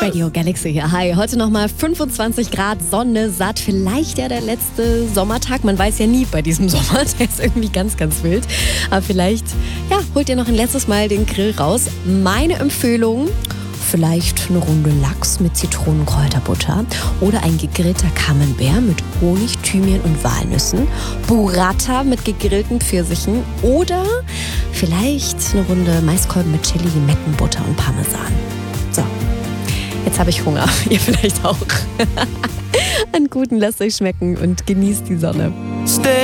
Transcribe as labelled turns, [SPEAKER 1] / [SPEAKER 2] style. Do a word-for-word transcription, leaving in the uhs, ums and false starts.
[SPEAKER 1] Radio Galaxy hier. Hi, heute nochmal fünfundzwanzig Grad, Sonne, satt. Vielleicht ja der letzte Sommertag. Man weiß ja nie bei diesem Sommer. Der ist irgendwie ganz, ganz wild. Aber vielleicht, ja, holt ihr noch ein letztes Mal den Grill raus. Meine Empfehlung: vielleicht eine Runde Lachs mit Zitronenkräuterbutter oder ein gegrillter Camembert mit Honig, Thymian und Walnüssen, Burrata mit gegrillten Pfirsichen oder vielleicht eine Runde Maiskolben mit Chili, Limettenbutter und Parmesan. So, jetzt habe ich Hunger. Ihr vielleicht auch. An Guten lasst euch schmecken und genießt die Sonne.